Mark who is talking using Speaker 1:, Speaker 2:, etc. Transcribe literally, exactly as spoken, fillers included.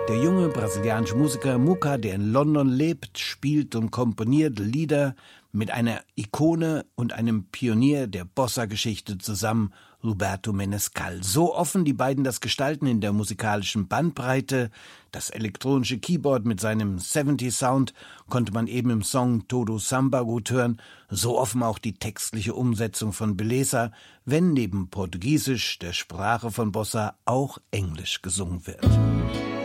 Speaker 1: Der junge brasilianische Musiker Mucca, der in London lebt, spielt und komponiert Lieder mit einer Ikone und einem Pionier der Bossa-Geschichte zusammen, Roberto Menescal. So offen die beiden das gestalten in der musikalischen Bandbreite, das elektronische Keyboard mit seinem siebziger-Sound konnte man eben im Song Todo Samba gut hören, so offen auch die textliche Umsetzung von Beleza, wenn neben Portugiesisch, der Sprache von Bossa, auch Englisch gesungen wird.